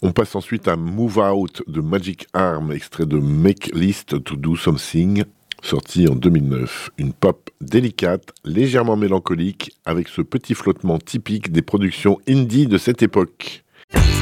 On passe ensuite à Move Out de Magic Arm, extrait de Make List to Do Something, sorti en 2009. Une pop délicate, légèrement mélancolique, avec ce petit flottement typique des productions indie de cette époque.